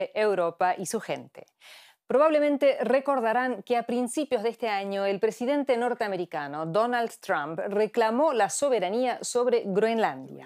Europa y su gente. Probablemente recordarán que a principios de este año el presidente norteamericano Donald Trump reclamó la soberanía sobre Groenlandia.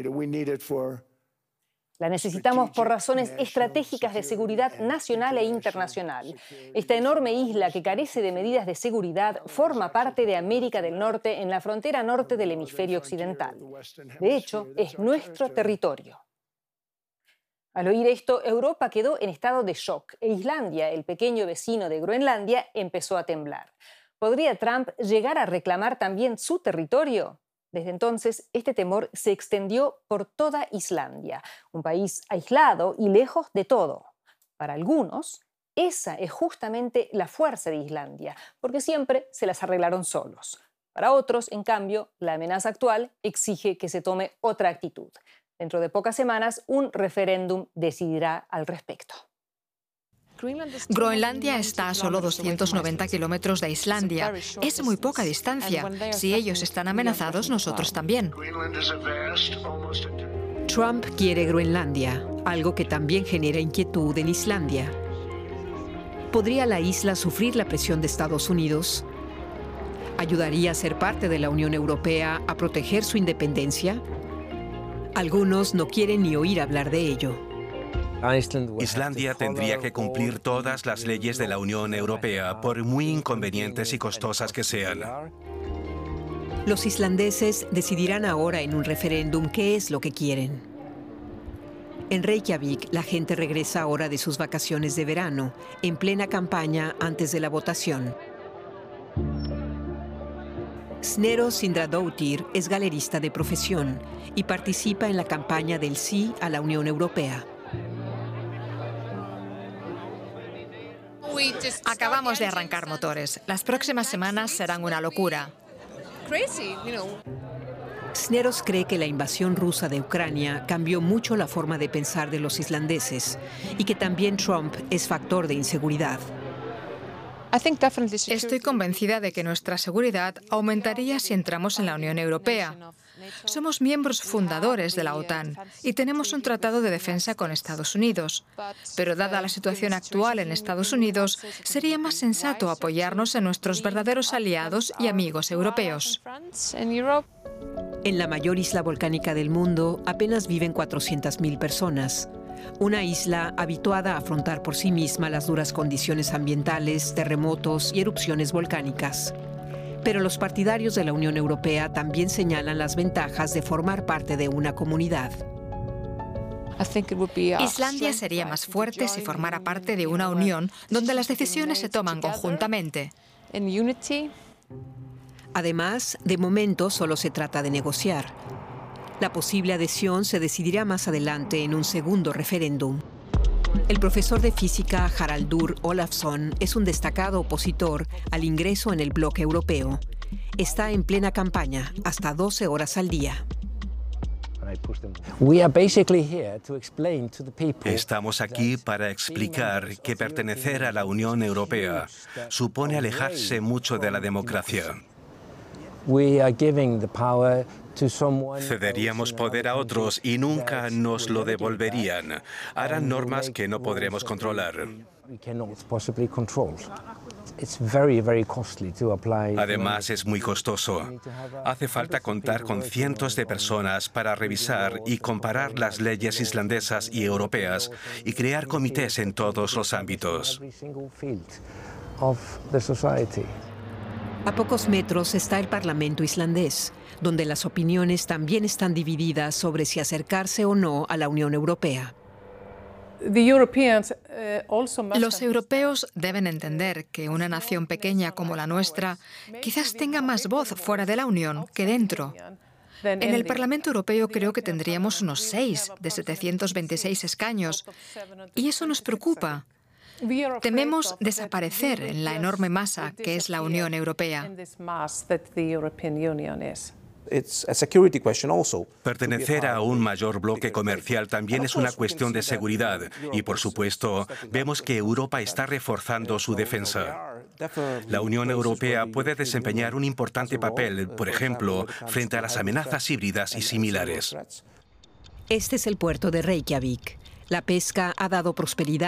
La necesitamos por razones estratégicas de seguridad nacional e internacional. Esta enorme isla que carece de medidas de seguridad forma parte de América del Norte en la frontera norte del hemisferio occidental. De hecho, es nuestro territorio. Al oír esto, Europa quedó en estado de shock e Islandia, el pequeño vecino de Groenlandia, empezó a temblar. ¿Podría Trump llegar a reclamar también su territorio? Desde entonces, este temor se extendió por toda Islandia, un país aislado y lejos de todo. Para algunos, esa es justamente la fuerza de Islandia, porque siempre se las arreglaron solos. Para otros, en cambio, la amenaza actual exige que se tome otra actitud. Dentro de pocas semanas, un referéndum decidirá al respecto. Groenlandia está a solo 290 kilómetros de Islandia. Es muy poca distancia. Si ellos están amenazados, nosotros también. Trump quiere Groenlandia, algo que también genera inquietud en Islandia. ¿Podría la isla sufrir la presión de Estados Unidos? ¿Ayudaría a ser parte de la Unión Europea a proteger su independencia? Algunos no quieren ni oír hablar de ello. Islandia tendría que cumplir todas las leyes de la Unión Europea, por muy inconvenientes y costosas que sean. Los islandeses decidirán ahora en un referéndum qué es lo que quieren. En Reykjavik, la gente regresa ahora de sus vacaciones de verano, en plena campaña antes de la votación. Sneros Sindradóttir es galerista de profesión y participa en la campaña del sí a la Unión Europea. Acabamos de arrancar motores. Las próximas semanas serán una locura. Sneros cree que la invasión rusa de Ucrania cambió mucho la forma de pensar de los islandeses y que también Trump es factor de inseguridad. Estoy convencida de que nuestra seguridad aumentaría si entramos en la Unión Europea. Somos miembros fundadores de la OTAN y tenemos un tratado de defensa con Estados Unidos. Pero dada la situación actual en Estados Unidos, sería más sensato apoyarnos en nuestros verdaderos aliados y amigos europeos. En la mayor isla volcánica del mundo apenas viven 400.000 personas. Una isla habituada a afrontar por sí misma las duras condiciones ambientales, terremotos y erupciones volcánicas. Pero los partidarios de la Unión Europea también señalan las ventajas de formar parte de una comunidad. Islandia sería más fuerte si formara parte de una unión donde las decisiones se toman conjuntamente. Además, de momento solo se trata de negociar. La posible adhesión se decidirá más adelante en un segundo referéndum. El profesor de física Haraldur Olafsson es un destacado opositor al ingreso en el bloque europeo. Está en plena campaña, hasta 12 horas al día. Estamos aquí para explicar que pertenecer a la Unión Europea supone alejarse mucho de la democracia. Cederíamos poder a otros y nunca nos lo devolverían. Harán normas que no podremos controlar. Además, es muy costoso. Hace falta contar con cientos de personas para revisar y comparar las leyes islandesas y europeas y crear comités en todos los ámbitos. A pocos metros está el Parlamento islandés, donde las opiniones también están divididas sobre si acercarse o no a la Unión Europea. Los europeos deben entender que una nación pequeña como la nuestra quizás tenga más voz fuera de la Unión que dentro. En el Parlamento Europeo creo que tendríamos unos 6 de 726 escaños, y eso nos preocupa. Tememos desaparecer en la enorme masa que es la Unión Europea. Pertenecer a un mayor bloque comercial también es una cuestión de seguridad y, por supuesto, vemos que Europa está reforzando su defensa. La Unión Europea puede desempeñar un importante papel, por ejemplo, frente a las amenazas híbridas y similares. Este es el puerto de Reykjavik. La pesca ha dado prosperidad